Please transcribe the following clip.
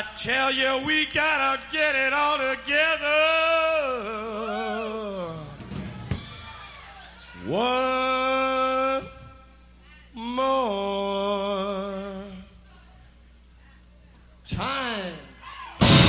Tell you we gotta get it all together. One more time.